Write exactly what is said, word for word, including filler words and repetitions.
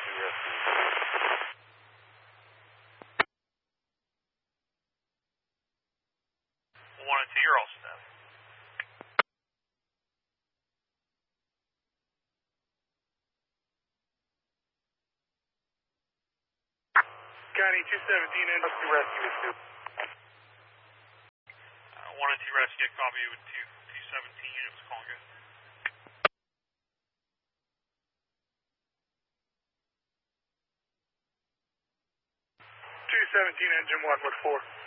two rescue. one and two, you're all set. County two seventeen and Rescue, rescue is two. Uh, one and two rescue, copy with two, two seventeen units calling good. two seventeen engine one with four.